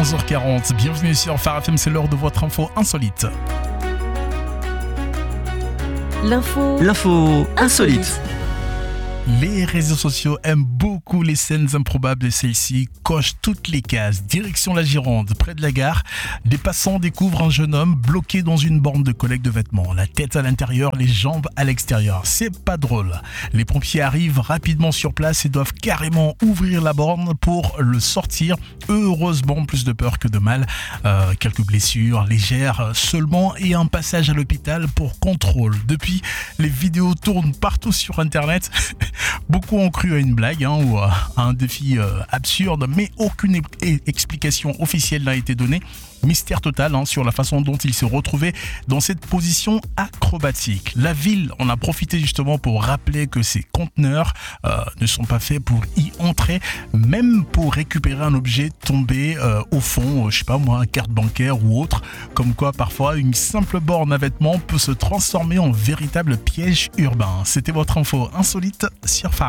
11h40. Bienvenue sur Phare FM, c'est l'heure de votre info insolite. L'info insolite. Les réseaux sociaux aiment beaucoup les scènes improbables et celle-ci coche toutes les cases. Direction la Gironde, près de la gare, des passants découvrent un jeune homme bloqué dans une borne de collecte de vêtements. La tête à l'intérieur, les jambes à l'extérieur. C'est pas drôle. Les pompiers arrivent rapidement sur place et doivent carrément ouvrir la borne pour le sortir. Heureusement, plus de peur que de mal. Quelques blessures légères seulement et un passage à l'hôpital pour contrôle. Depuis, les vidéos tournent partout sur Internet. Beaucoup ont cru à une blague ou à un défi absurde, mais aucune explication officielle n'a été donnée. Mystère total sur la façon dont il s'est retrouvé dans cette position acrobatique. La ville en a profité justement pour rappeler que ces conteneurs ne sont pas faits pour y entrer, même pour récupérer un objet tombé au fond, carte bancaire ou autre. Comme quoi parfois une simple borne à vêtements peut se transformer en véritable piège urbain. C'était votre info insolite sur Phare.